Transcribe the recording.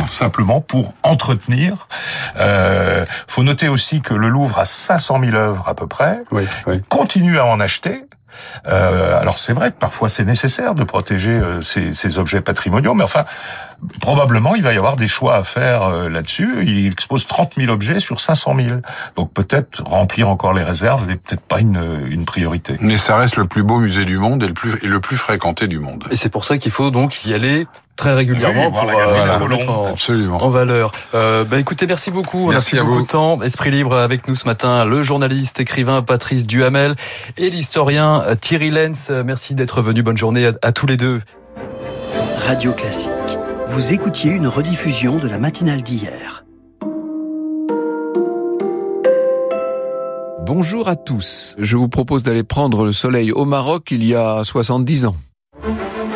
simplement pour entretenir. Faut noter aussi que le Louvre a 500 000 œuvres à peu près. Oui. Il continue à en acheter. Alors c'est vrai que parfois c'est nécessaire de protéger ces objets patrimoniaux, mais enfin probablement il va y avoir des choix à faire là-dessus. Il expose 30 000 objets sur 500 000, donc peut-être remplir encore les réserves n'est peut-être pas une priorité. Mais ça reste le plus beau musée du monde et le plus fréquenté du monde. Et c'est pour ça qu'il faut donc y aller très régulièrement pour mettre en valeur. Écoutez, merci beaucoup. Merci à beaucoup vous. De temps. Esprit libre avec nous ce matin, le journaliste, écrivain Patrice Duhamel et l'historien Thierry Lenz. Merci d'être venu. Bonne journée à tous les deux. Radio Classique. Vous écoutiez une rediffusion de la matinale d'hier. Bonjour à tous. Je vous propose d'aller prendre le soleil au Maroc il y a 70 ans.